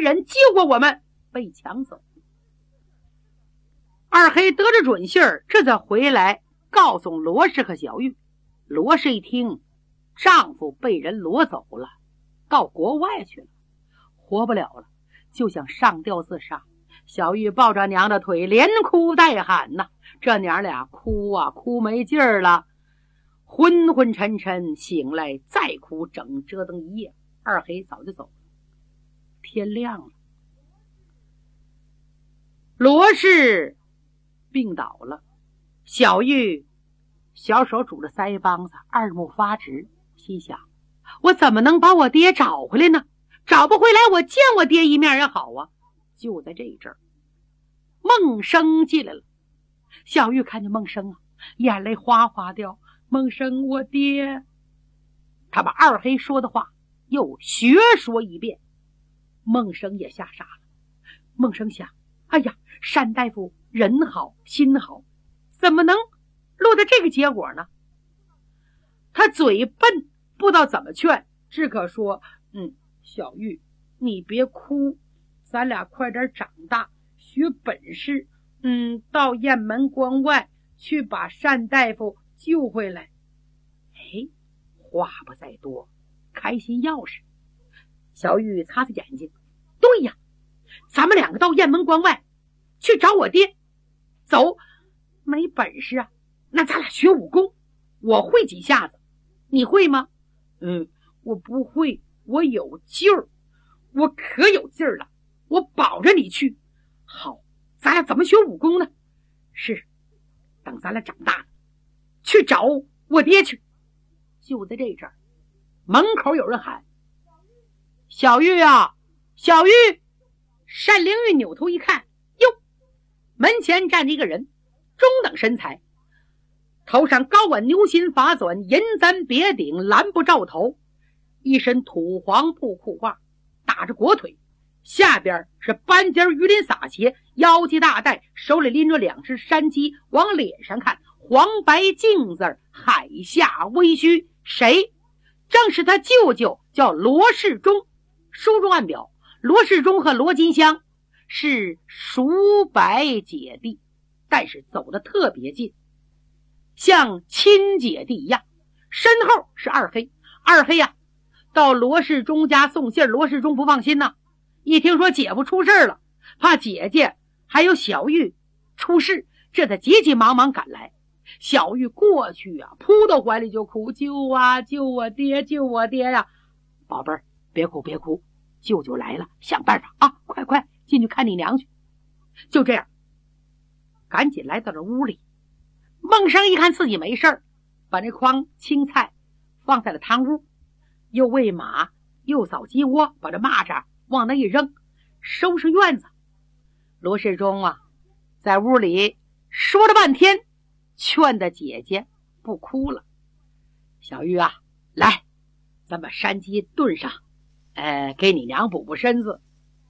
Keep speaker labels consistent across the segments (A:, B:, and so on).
A: 人救过我们，被抢走。二黑得着准信儿，这才回来告诉罗氏和小玉。罗氏一听，丈夫被人掳走了，到国外去了，活不了了，就想上吊自杀。小玉抱着娘的腿，连哭带喊呐，这娘俩哭啊哭没劲儿了，昏昏沉沉，醒来再哭，折腾一夜。二黑早就走了，天亮了。罗氏病倒了，小玉小手拄着腮帮子，二目发直，心想我怎么能把我爹找回来呢？找不回来，我见我爹一面也好啊。就在这一阵儿，孟生进来了。小玉看见孟生啊，眼泪哗哗掉。孟生，我爹。他把二黑说的话又学说一遍。孟生也吓傻了。孟生想，哎呀，单大夫人好心好，怎么能落得这个结果呢？他嘴笨，不知道怎么劝，只可说小玉你别哭，咱俩快点长大，学本事，到雁门关外去把单大夫救回来。话不在多，开心钥匙。小玉擦擦眼睛，对呀，咱们两个到雁门关外去找我爹。走，没本事啊，那咱俩学武功，我会几下子，你会吗？我不会，我有劲儿，我可有劲儿了，我保着你去。好，咱俩怎么学武功呢？是，等咱俩长大了，去找我爹去。就在这阵儿，门口有人喊：小玉啊，小玉！单灵玉扭头一看，哟，门前站着一个人，中等身材，头上高挽牛心发纂，银簪别顶，蓝布罩头，一身土黄布裤褂，打着裹腿，下边是斑尖鱼鳞撒鞋，腰系大带，手里拎着两只山鸡，往脸上看黄白净字，海下微虚。谁？正是他舅舅，叫罗世忠。书中暗表，罗世忠和罗金香是叔伯姐弟，但是走得特别近，像亲姐弟一样。身后是二黑，二黑呀，到罗世忠家送信，罗世忠不放心呐，一听说姐夫出事了，怕姐姐还有小玉出事，这才急急忙忙赶来。小玉过去啊，扑到怀里就哭，救啊，救我爹，救我爹呀！宝贝儿，别哭别哭，舅舅来了，想办法啊，快快进去看你娘去。就这样，赶紧来到了屋里。孟生一看自己没事儿，把那筐青菜放在了堂屋，又喂马，又扫鸡窝，把这蚂蚱往那一扔，收拾院子。罗世忠啊，在屋里说了半天，劝的姐姐不哭了。小玉啊，来，咱把山鸡炖上，给你娘补补身子。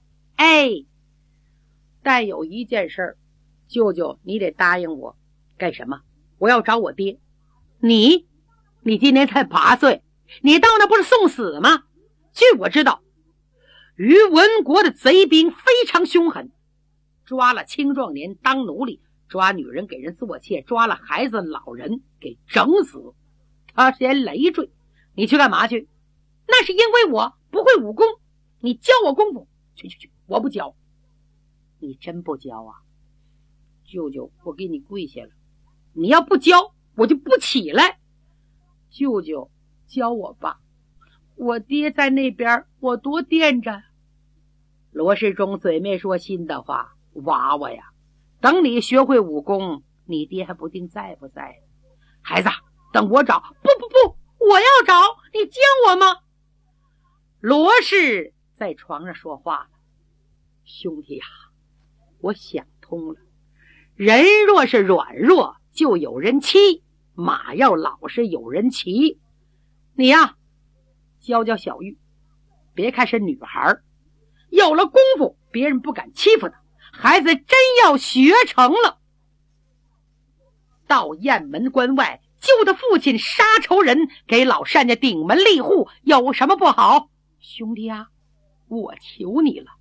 A: 但有一件事，舅舅你得答应我。干什么？我要找我爹。你今年才8岁，你到那不是送死吗？据我知道，于文国的贼兵非常凶狠，抓了青壮年当奴隶，抓女人给人做妾，抓了孩子老人给整死，他先累赘。你去干嘛去？那是因为我不会武功，你教我功夫。去，我不教。你真不教啊？舅舅，我给你跪下了，你要不教我就不起来。舅舅，教我吧，我爹在那边，我多惦着。罗世忠嘴没说心的话，娃娃呀，等你学会武功，你爹还不定在不在。孩子，等我找。不，我要找，你教我吗？罗氏在床上说话了，兄弟呀，我想通了，人若是软弱就有人欺，马要老实有人骑。你呀，教教小玉，别看是女孩，有了功夫别人不敢欺负她。孩子真要学成了，到雁门关外救他父亲杀仇人，给老单家顶门立户，有什么不好？兄弟啊，我求你了，